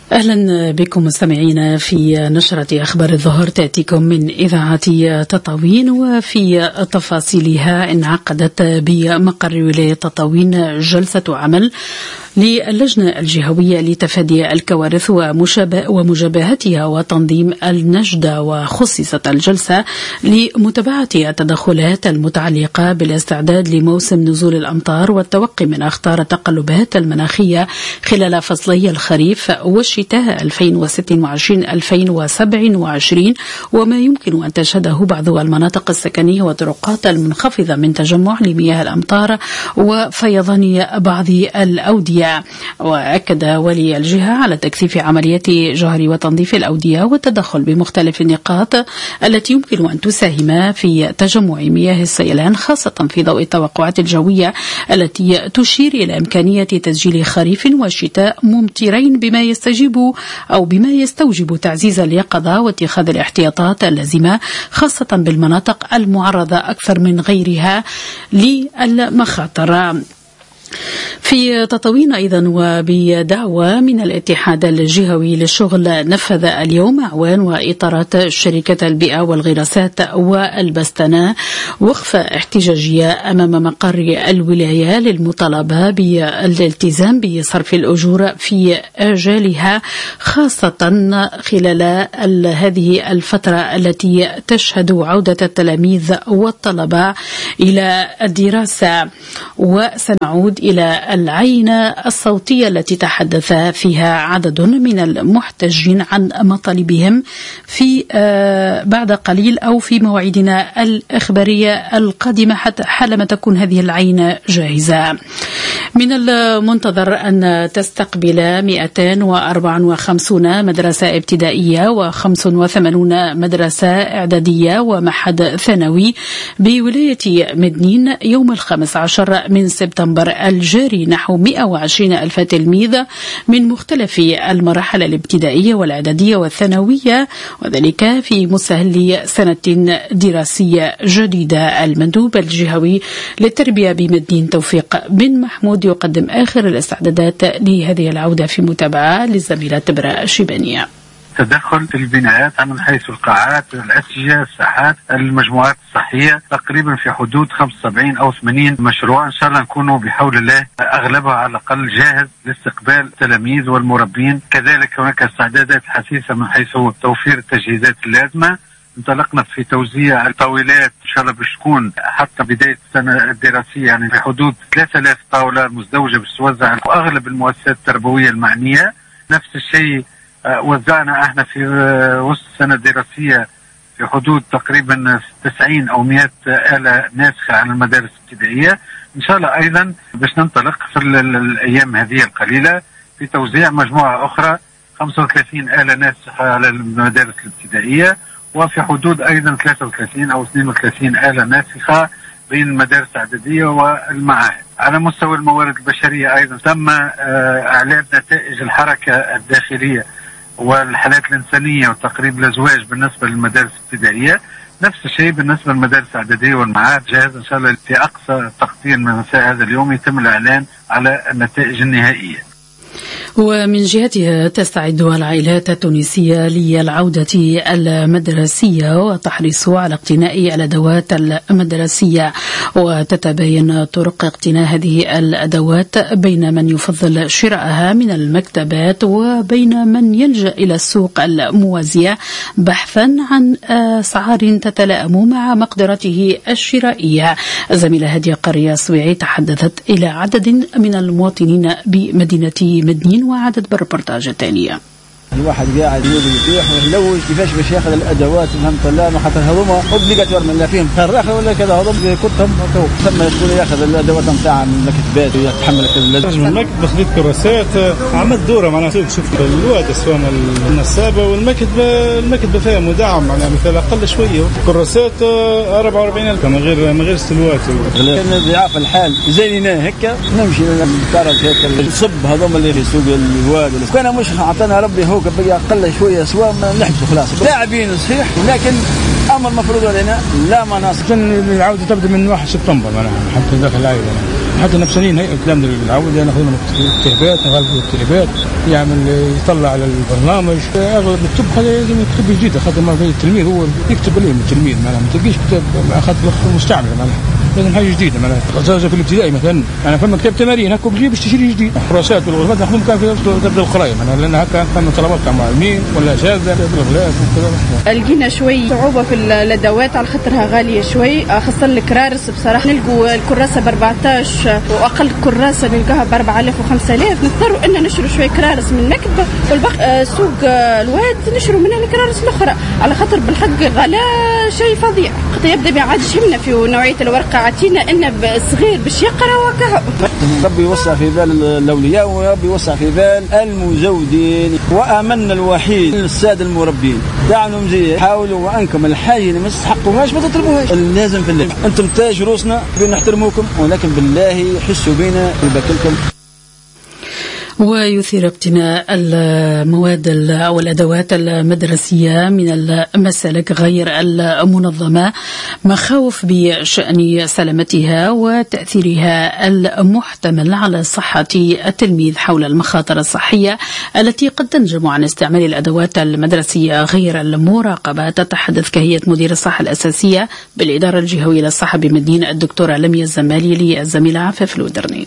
أهلا بكم مستمعينا في نشرة أخبار الظهر تأتيكم من إذاعة تطاوين، وفي تفاصيلها انعقدت بمقر ولاية تطاوين جلسة عمل للجنة الجهوية لتفادي الكوارث ومجابهتها وتنظيم النجدة، وخصصت الجلسة لمتابعة التدخلات المتعلقة بالاستعداد لموسم نزول الأمطار والتوقي من أخطار التقلبات المناخية خلال فصلي الخريف والشتاء 2026-2027، وما يمكن أن تشهده بعض المناطق السكنية والطرقات المنخفضة من تجمع لمياه الأمطار وفيضان بعض الأودية. وأكد ولي الجهة على تكثيف عمليات جهر وتنظيف الأودية والتدخل بمختلف النقاط التي يمكن أن تساهم في تجمع مياه السيلان، خاصة في ضوء التوقعات الجوية التي تشير إلى إمكانية تسجيل خريف وشتاء ممطرين بما يستوجب تعزيز اليقظة واتخاذ الاحتياطات اللازمة، خاصة بالمناطق المعرضة أكثر من غيرها للمخاطر. في تطاوين أيضا وبدعوة من الاتحاد الجهوي للشغل، نفذ اليوم أعوان وإطارات شركة البيئة والغراسات والبستنة وقفة احتجاجية أمام مقر الولاية للمطالبة بالالتزام بصرف الأجور في آجالها، خاصة خلال هذه الفترة التي تشهد عودة التلاميذ والطلبة إلى الدراسة. وسنعود إلى العينة الصوتية التي تحدث فيها عدد من المحتجين عن مطالبهم في بعد قليل أو في مواعيدنا الإخبارية القادمة حتى حالما تكون هذه العينة جاهزة. من المنتظر أن تستقبل 254 مدرسة ابتدائية و85 مدرسة إعدادية ومعهد ثانوي بولاية مدنين يوم 15 من سبتمبر الجاري نحو 120 ألف تلميذ من مختلف المراحل الابتدائية والإعدادية والثانوية، وذلك في مسهل سنة دراسية جديدة. المندوب الجهوي للتربية بمدين توفيق بن محمود يقدم آخر الاستعدادات لهذه العودة في متابعة للزميلة تبرأ الشيبانية. تدخل في البنايات من حيث القاعات، الأسجة، الساحات، المجموعات الصحية، تقريبا في حدود 75 أو 80 مشروع إن شاء الله نكونوا بحول الله أغلبها على الأقل جاهز لاستقبال التلاميذ والمربين. كذلك هناك استعدادات حثيثة من حيث توفير التجهيزات اللازمة. انطلقنا في توزيع الطاولات إن شاء الله باش تكون حتى بداية السنة الدراسية، يعني في حدود 3000 طاولة مزدوجة باش توزع وأغلب المؤسسات التربوية المعنية. نفس الشيء وزعنا احنا في وسط السنة الدراسية في حدود تقريبا 90 أو 100 آلة ناسخة على المدارس الابتدائية. إن شاء الله أيضا باش ننطلق في الأيام هذه القليلة في توزيع مجموعة أخرى 35 آلة ناسخة على المدارس الابتدائية، وفي حدود أيضا 33 أو 32 آلة ناسخة بين المدارس الإعدادية والمعاهد. على مستوى الموارد البشرية أيضا تم إعلان نتائج الحركة الداخلية والحالات الإنسانية وتقريب الأزواج بالنسبة للمدارس الابتدائية. نفس الشيء بالنسبة للمدارس الإعدادية والمعاهد، جاهز إن شاء الله في أقصى تقدير من مساء هذا اليوم يتم الإعلان على النتائج النهائية. ومن جهتها تستعد العائلات التونسية للعودة المدرسية وتحرص على اقتناء الأدوات المدرسية، وتتباين طرق اقتناء هذه الأدوات بين من يفضل شرائها من المكتبات وبين من يلجأ إلى السوق الموازية بحثا عن أسعار تتلائم مع مقدرته الشرائية. الزميلة هادية قرية السويعي تحدثت إلى عدد من المواطنين بمدينة مدنين وعدد بالريبورتاج التالية. الواحد قاعد يطيح ويلوج كيفاش باش ياخذ الادوات فهمت لا ما حتى هذوما اوبليغاتوار من لا فيهم خير اخر ولا كذا هذوما كتهم ثم يكون ياخذ الادوات نتاع المكتبات ويتحمل المكتب خذيت كراسات عملت دوره معناها شوف الواد اسوان النسابه والمكتبه فيها مدعم معناها مثل اقل شويه كراسات 44,000 من غير سلوات. كان ضعاف الحال زينا هكا نمشي نتعرض هيك نصب هذوما اللي في سوق الواد كان مش عطانا ربي هو بقى أقل شوية سواء نحبسوا خلاص لاعبين صحيح، لكن أمر مفروض علينا لا مناص. العودة تبدأ من 1 سبتمبر معناها حتى داخل العائلة حتى نفسانيين هيئة الكلام العود ناخذ من الكتابات نغلب الكتابات يعمل يطلع على البرنامج اغلب الكتب هذا لازم يكتب جديد خاطر ما التلميذ هو يكتب عليه التلميذ معناها ما تلقيش كتاب اخذ مستعمل معناها لازم حاجه جديده معناها في الابتدائي مثلا انا فما كتاب تمارين هكا بجيب باش تشري جديد الحراسات والغرفات ناخذهم كان في تبدا القرايه معناها لان هكا كان طلبات تاع معلمين ولا اساتذه بالغلاف وكذا. لقينا شوي صعوبه في الادوات على خاطرها غاليه شوي خاصه الكرارس بصراحه نلقوا الكراسه ب 14 واقل كراسه نلقاها ب 4000 و 5000 نضطروا ان نشروا شوي كرارس من المكتبه والباقي سوق الواد نشروا منها الكرارس الاخرى على خاطر بالحق غلا شيء فظيع حتى يبدا ما عادش يهمنا في نوعيه الورقه عطينا ان صغير باش يقرا وكهو. ربي يوسع في بال الاولياء وربي يوسع في بال المزودين وامنا الوحيد الساده المربين دعنا مزيان حاولوا وانكم الحاجه اللي ما تستحقوهاش ما تطلبوهاش لازم في الله انتم تاج روسنا بنحترموكم ولكن بالله حسوا بينا يبارك. ويثير اقتناء المواد أو الأدوات المدرسية من المسالك غير المنظمة مخاوف بشأن سلامتها وتأثيرها المحتمل على صحة التلميذ حول المخاطر الصحية التي قد تنجم عن استعمال الأدوات المدرسية غير المراقبة. تتحدث كهيئة مدير الصحة الأساسية بالإدارة الجهوية للصحة بمدينة الدكتورة لميا الزمالي للزميلة عفاف الودرني.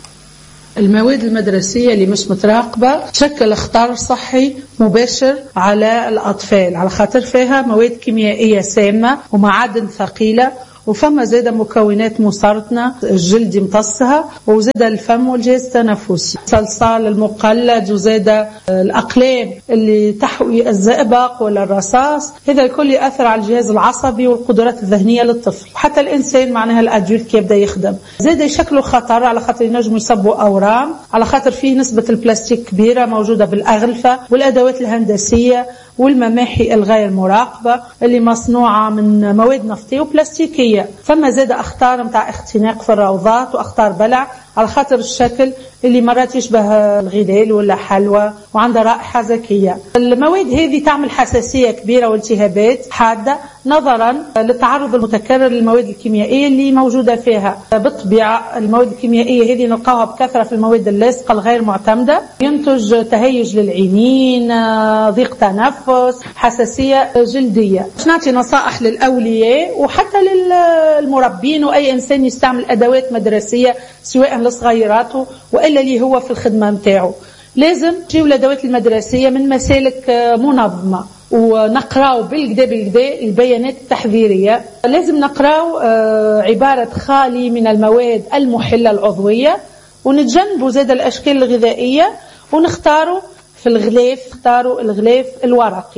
المواد المدرسية اللي مش متراقبة تشكل خطر صحي مباشر على الأطفال على خاطر فيها مواد كيميائية سامة ومعادن ثقيلة وفما زادة مكونات مسرطنة الجلد يمتصها وزادة الفم والجهاز التنفسي صلصال المقلد وزادة الأقلام اللي تحوي الزئبق ولا الرصاص هذا الكل يأثر على الجهاز العصبي والقدرات الذهنية للطفل حتى الإنسان معناها الأدولت كي يبدأ يخدم زادة يشكلوا خطر على خاطر ينجموا يصبوا أورام على خاطر فيه نسبة البلاستيك كبيرة موجودة بالأغلفة والأدوات الهندسية والمماحي الغير مراقبة اللي مصنوعة من مواد نفطية وبلاستيكية. فما زاد أخطار متاع اختناق في الروضات وأخطار بلع على خاطر الشكل اللي مرات يشبه الغلال ولا حلوى وعنده رائحة زكية. المواد هذه تعمل حساسية كبيرة والتهابات حادة نظرا للتعرض المتكرر للمواد الكيميائية اللي موجودة فيها. بالطبيعة المواد الكيميائية هذه نلقاها بكثرة في المواد اللاصقة الغير معتمدة ينتج تهيج للعينين ضيق تنفس حساسية جلدية. نعطي نصائح للأولياء وحتى للمربين وأي إنسان يستعمل أدوات مدرسية سواء لصغيراته وإلا اللي هو في الخدمة متاعه لازم تجيو الأدوات المدرسية من مسالك منظمة ونقراو بالكدا البيانات التحذيرية. لازم نقراو عبارة خالي من المواد المحلة العضوية ونتجنبوا زاد الأشكال الغذائية ونختاروا في الغلاف الورقي.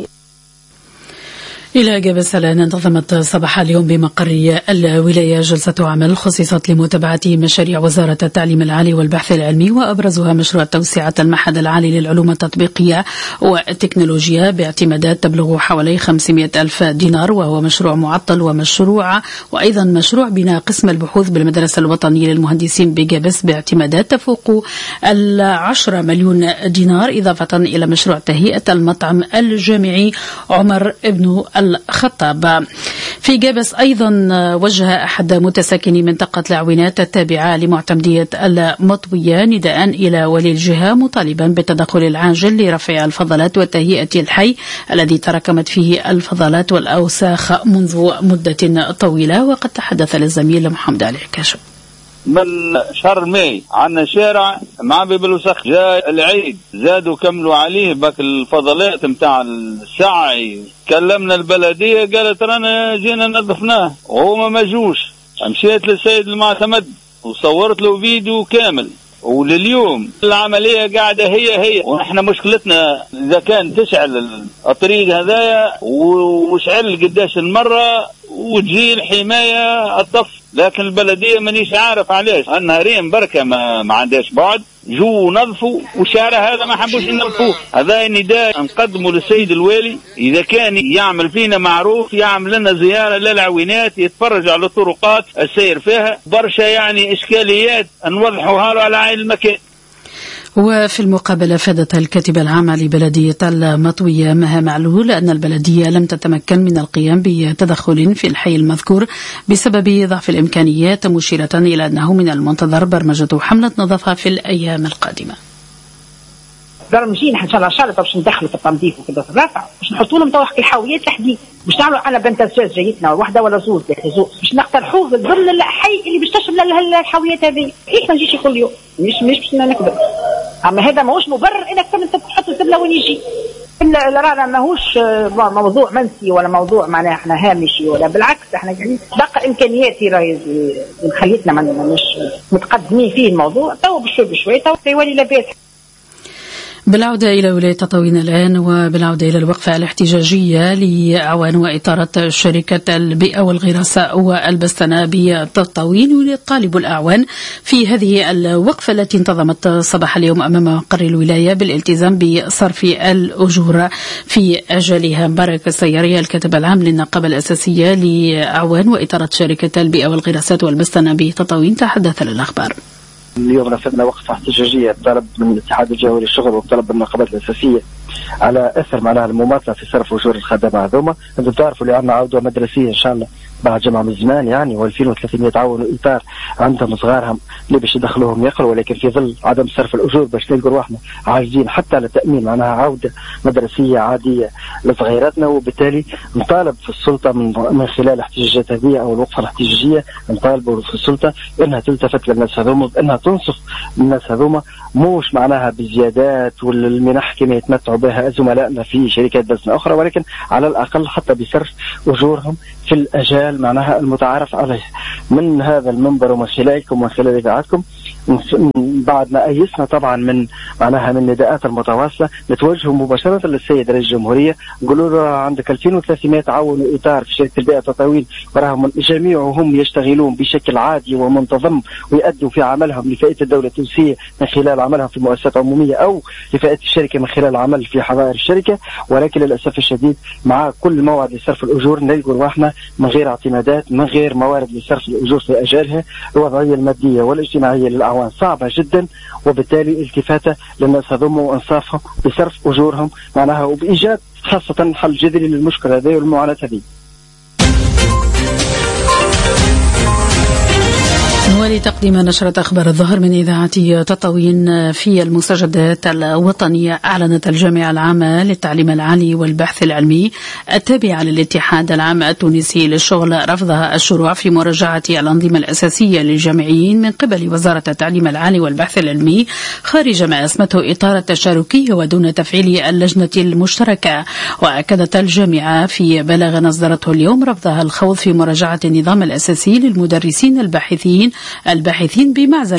إلى جبس انتظمت صباح اليوم بمقر الولاية جلسة عمل خصصت لمتابعة مشاريع وزارة التعليم العالي والبحث العلمي وأبرزها مشروع توسعة المعهد العالي للعلوم التطبيقية والتكنولوجيا باعتمادات تبلغ حوالي 500 ألف دينار وهو مشروع معطل وأيضا مشروع بناء قسم البحوث بالمدرسة الوطنية للمهندسين بجبس باعتمادات تفوق 10 مليون دينار إضافة إلى مشروع تهيئة المطعم الجامعي عمر ابن الخطاب. في جابس أيضا وجه أحد متساكني منطقة العوينات التابعة لمعتمدية المطوية نداء إلى ولي الجهة مطالبا بالتدخل العاجل لرفع الفضلات وتهيئة الحي الذي تراكمت فيه الفضلات والأوساخ منذ مدة طويلة. وقد تحدث للزميل محمد علي كاشف. من شهر ماي عندنا شارع مع بالوسخ جاء العيد زادوا كملوا عليه باك الفضلات متاع السعي. كلمنا البلدية قالت رانا جينا نظفناه وهو ما جوش. مشيت للسيد المعتمد وصورت له فيديو كامل ولليوم العملية قاعدة هي ونحن مشكلتنا إذا كان تشعل الطريق هذايا وشعل قداش المرة وتجي الحماية الطف لكن البلدية مانيش عارف علاش النهارين بركة ما عندهاش بعد جو نظفوا والشارع هذا ما حبوش ينظفوه. هذا نداء نقدمه للسيد الوالي إذا كان يعمل فينا معروف يعمل لنا زيارة للعوينات يتفرج على الطرقات السير فيها برشا يعني إشكاليات نوضحوها له على عين المكان. وفي المقابلة فادت الكاتبة العامة لبلدية المطوية مها معلول أن البلدية لم تتمكن من القيام بتدخل في الحي المذكور بسبب ضعف الإمكانيات، مشيرة إلى أنه من المنتظر برمجة حملة نظافة في الأيام القادمة. برمجين ان شاء الله باش ندخلوا في التنظيف وكذا في الرافع، باش نحطوا لهم توحك الحاويات تحديد، باش نعملوا على بنتاجات جيتنا واحده ولا زوج باش نقترحوه ضمن الحي اللي باش تشمل الحاويات هذه. كيف ما نجيش كل يوم مش باش نكبر، اما هذا ماهوش مبرر انك تحط الزبله وين يجي. رانا ماهوش موضوع منسي ولا موضوع معناها احنا هامشي، ولا بالعكس احنا قاعدين باقي امكانياتي راهي خليتنا مش متقدمين فيه الموضوع، تو بشوي تو يولي لاباس. بالعودة إلى ولاية تطاوين الآن، وبالعودة إلى الوقفة الاحتجاجية لأعوان وإطارة شركة البيئة والغراسة والبستنة بتطاوين، ويطالب الأعوان في هذه الوقفة التي انتظمت صباح اليوم أمام مقر الولاية بالالتزام بصرف الأجور في أجلها. مبارك السياري الكاتب العام للنقابة الأساسية لأعوان وإطارة شركة البيئة والغراسة والبستنة بتطاوين تحدث للأخبار. اليوم نفذنا وقفة احتجاجية بطلب من الاتحاد الجوهري للشغل وبطلب من النقابات الأساسية على أثر معناها المماطلة في صرف أجور الخدمة هذوما. أنتم تعرفوا اللي عندنا عودة مدرسية إن شاء الله بعد جمعة من زمان يعني، و2300 عون إطار عندهم صغارهم اللي باش يدخلوهم يقروا، ولكن في ظل عدم صرف الأجور باش نلقوا روحنا عاجزين حتى على تأمين معناها عودة مدرسية عادية لصغيراتنا. وبالتالي نطالب في السلطة من خلال الاحتجاجات هذه أو الوقفة الاحتجاجية نطالبوا في السلطة أنها تلتفت للناس هذوما، أنها تنصف الناس هذوما، موش معناها بالزيادات والمنح كما يتمتعوا بها زملائنا في شركات بزنة أخرى، ولكن على الأقل حتى بصرف أجورهم في الأجال معناها المتعارف عليه. من هذا المنبر ومن خلالكم ومن خلال إذاعتكم بعد ما أيسنا طبعا من معناها من النداءات المتواصلة نتوجه مباشرة للسيد رئيس الجمهورية نقولوا له عندك 2300 عون وإطار في شركة البيئة تطاوين، وراهم جميعهم يشتغلون بشكل عادي ومنتظم ويؤدوا في عملهم لفائدة الدولة التونسية من خلال عملهم في مؤسسات عمومية أو لفائدة الشركة من خلال العمل في حظائر الشركة. ولكن للأسف الشديد مع كل موعد لصرف الأجور نلقوا رواحنا من غير اعتمادات، من غير موارد لصرف الأجور في أجالها. الوضعية المادية والاجتماعية للأعوان صعبة جدا، وبالتالي التفاتة للناس هذوما وإنصافهم بصرف أجورهم معناها وبإيجاد خاصة حل جذري للمشكلة هذه والمعاناة هذه. ولتقديم نشرة أخبار الظهر من إذاعة تطاوين في المستجدات الوطنية، أعلنت الجامعة العامة للتعليم العالي والبحث العلمي التابعة للاتحاد العام التونسي للشغل رفضها الشروع في مراجعة الأنظمة الأساسية للجامعيين من قبل وزارة التعليم العالي والبحث العلمي خارج ما أسمته إطار التشاركية ودون تفعيل اللجنة المشتركة. وأكدت الجامعة في بلاغ أصدرته اليوم رفضها الخوض في مراجعة النظام الأساسي للمدرسين الباحثين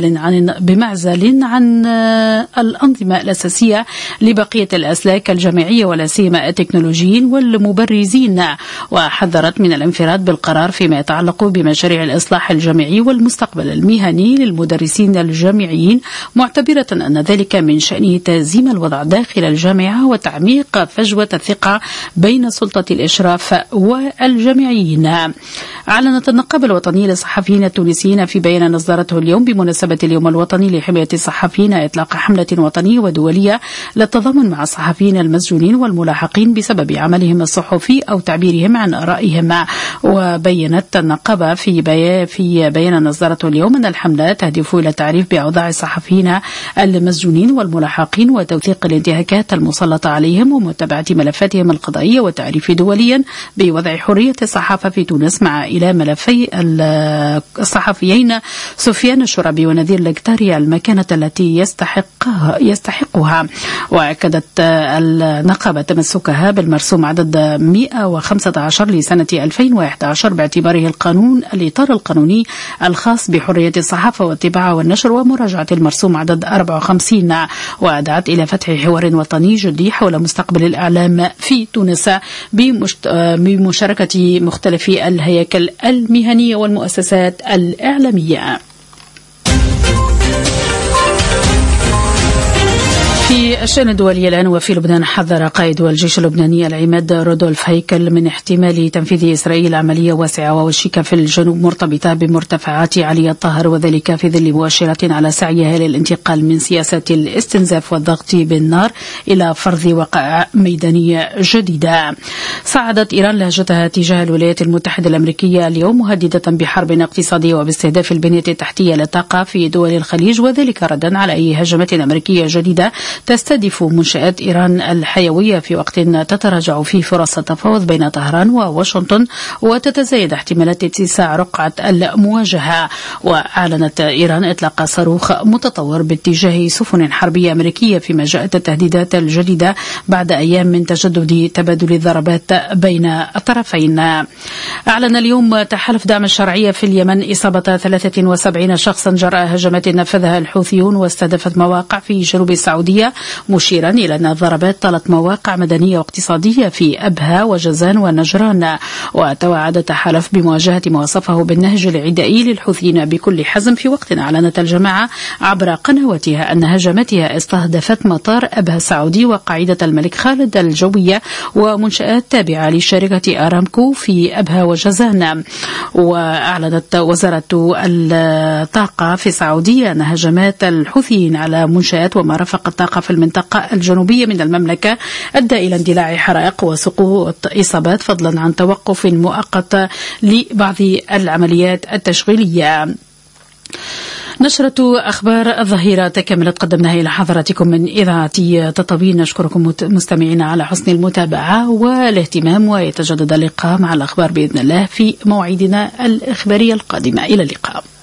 بمعزل عن الأنظمة الأساسية لبقية الأسلاك الجامعية ولا سيما التكنولوجيين والمبرزين. وحذرت من الانفراد بالقرار فيما يتعلق بمشاريع الإصلاح الجامعي والمستقبل المهني للمدرسين الجامعيين، معتبرة أن ذلك من شأنه تزييم الوضع داخل الجامعة وتعميق فجوة الثقة بين سلطة الإشراف والجامعيين. أعلنت النقابة الوطنية للصحفيين التونسيين في بيان أصدرته اليوم بمناسبة اليوم الوطني لحماية الصحفيين إطلاق حملة وطنية ودولية للتضامن مع الصحفيين المسجونين والملاحقين بسبب عملهم الصحفي أو تعبيرهم عن آرائهم. وبينت النقابة في بيان أصدرته اليوم أن الحملة تهدف إلى التعريف بأوضاع الصحفيين المسجونين والملاحقين وتوثيق الانتهاكات المسلطة عليهم ومتابعة ملفاتهم القضائية والتعريف دوليا بوضع حرية الصحافة في تونس، مع إلى ملفي الصحفيين سفيان الشرابي ونذير الكتاري المكانة التي يستحقها. وأكدت النقابة تمسكها بالمرسوم عدد 115 لسنة 2011 باعتباره الإطار القانوني الخاص بحرية الصحافة والطباعة والنشر، ومراجعة المرسوم عدد 54. وأدعت إلى فتح حوار وطني جدي حول مستقبل الإعلام في تونس بمشاركة مختلف الهياكل المهنية والمؤسسات الإعلامية. في الشأن الدولي الآن وفي لبنان، حذر قائد الجيش اللبناني العماد رودولف هيكل من احتمال تنفيذ إسرائيل عملية واسعة ووشيكة في الجنوب مرتبطة بمرتفعات علي الطاهر، وذلك في ظل مؤشرات على سعيها للانتقال من سياسة الاستنزاف والضغط بالنار إلى فرض وقائع ميدانية جديدة. صعدت إيران لهجتها تجاه الولايات المتحدة الأمريكية اليوم مهددة بحرب اقتصادية وباستهداف البنية التحتية للطاقة في دول الخليج، وذلك ردا على أي هجمات أمريكية جديدة تستهدف منشآت إيران الحيوية في وقت تتراجع فيه فرص التفاوض بين طهران وواشنطن وتتزايد احتمالات اتساع رقعة المواجهة. وأعلنت إيران إطلاق صاروخ متطور باتجاه سفن حربية أمريكية، فيما جاءت التهديدات الجديدة بعد أيام من تجدد تبادل الضربات بين الطرفين. أعلن اليوم تحالف دعم الشرعية في اليمن إصابة 73 شخصا جراء هجمات نفذها الحوثيون واستهدفت مواقع في جنوب السعودية، مشيرا إلى أن الضربات طالت مواقع مدنية واقتصادية في أبها وجازان ونجران. وتوعد التحالف بمواجهة ما وصفه بالنهج العدائي للحوثيين بكل حزم، في وقت أعلنت الجماعة عبر قنواتها أن هجماتها استهدفت مطار أبها السعودي وقاعدة الملك خالد الجوية ومنشآت تابعة لشركة أرامكو في أبها وجازان. وأعلنت وزارة الطاقة في السعودية أن هجمات الحوثيين على منشآت ومرافق الطاقة في المنطقة الجنوبية من المملكة أدى إلى اندلاع حرائق وسقوط إصابات، فضلا عن توقف مؤقت لبعض العمليات التشغيلية. نشرة أخبار الظهيرة تكملت، قدمناها إلى حضراتكم من إذاعة تطابين. نشكركم مستمعين على حسن المتابعة والاهتمام، ويتجدد اللقاء مع الأخبار بإذن الله في موعدنا الإخباري القادم. إلى اللقاء.